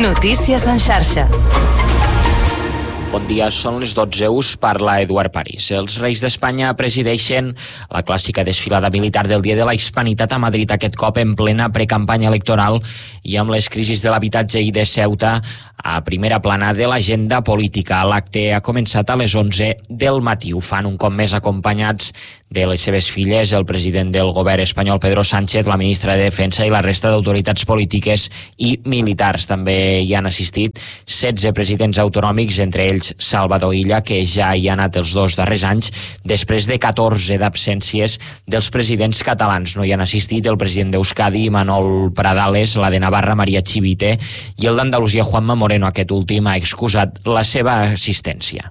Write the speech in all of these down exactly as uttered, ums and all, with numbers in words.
Notícies en xarxa. Bon dia, són les dotze, us parla Eduard París. Els Reis d'Espanya presideixen la clàssica desfilada militar del Dia de la Hispanitat a Madrid, aquest cop en plena precampanya electoral i amb les crisis de l'habitatge i de Ceuta a primera plana de l'agenda política. L'acte ha començat a les onze del matí. Ho fan un cop més acompanyats de les seves filles, el president del govern espanyol Pedro Sánchez, la ministra de Defensa i la resta d'autoritats polítiques i militars. També hi han assistit setze presidents autonòmics, entre ells Salvador Illa, que ja hi ha anat els dos darrers anys, després de catorze d'absències dels presidents catalans. No hi han assistit el president d'Euskadi, Manol Pradales, la de Navarra, Maria Chivite, i el d'Andalusia, Juanma Moreno. Aquest últim ha excusat la seva assistència.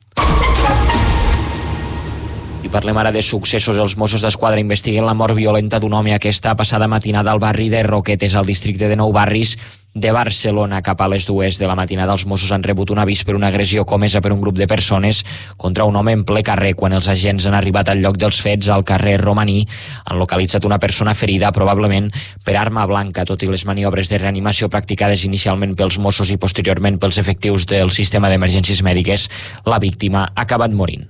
I parlem ara de successos. Els Mossos d'Esquadra investiguen la mort violenta d'un home aquesta passada matinada al barri de Roquetes, al districte de Nou Barris de Barcelona. Cap a les dues de la matinada els Mossos han rebut un avís per una agressió comesa per un grup de persones contra un home en ple carrer. Quan els agents han arribat al lloc dels fets, al carrer Romaní, han localitzat una persona ferida, probablement per arma blanca. Tot i les maniobres de reanimació practicades inicialment pels Mossos i posteriorment pels efectius del sistema d'emergències mèdiques, la víctima ha acabat morint.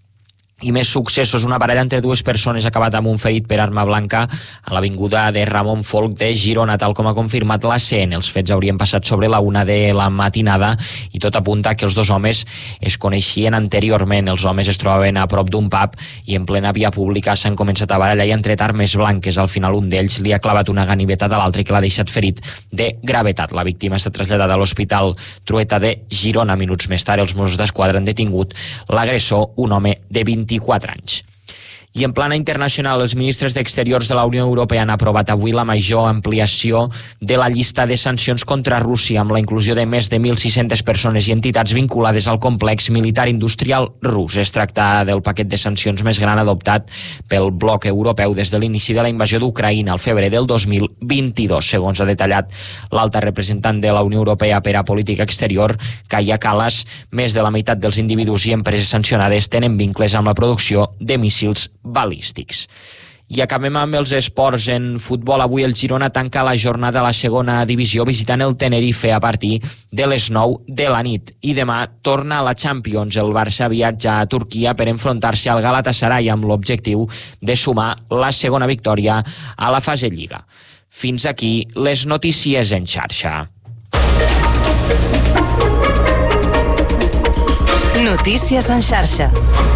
I més successos. Una baralla entre dues persones ha acabat amb un ferit per arma blanca a l'avinguda de Ramon Folch de Girona, tal com ha confirmat la C N. Els fets haurien passat sobre la una de la matinada i tot apunta que els dos homes es coneixien anteriorment. Els homes es trobaven a prop d'un pub i en plena via pública s'han començat a barallar i han tret armes blanques. Al final un d'ells li ha clavat una ganiveta de l'altre que l'ha deixat ferit de gravetat. La víctima està traslladada a l'Hospital Trueta de Girona. Minuts més tard els Mossos d'Esquadra han detingut l'agressor, un home de vint-i-quatre anys. I en plana internacional, els ministres d'Exteriors de la Unió Europea han aprovat avui la major ampliació de la llista de sancions contra Rússia, amb la inclusió de més de mil sis-centes persones i entitats vinculades al complex militar industrial rus. Es tracta del paquet de sancions més gran adoptat pel bloc europeu des de l'inici de la invasió d'Ucraïna al febrer del dos mil vint-i-dos. Segons ha detallat l'alta representant de la Unió Europea per a Política Exterior, Kaja Kallas, més de la meitat dels individus i empreses sancionades tenen vincles amb la producció de míssils balístics. I acabem amb els esports. En futbol, avui el Girona tanca la jornada a la segona divisió visitant el Tenerife a partir de les nou de la nit. I demà torna a la Champions. El Barça viatja a Turquia per enfrontar-se al Galatasaray amb l'objectiu de sumar la segona victòria a la fase Lliga. Fins aquí les notícies en xarxa. Notícies en xarxa.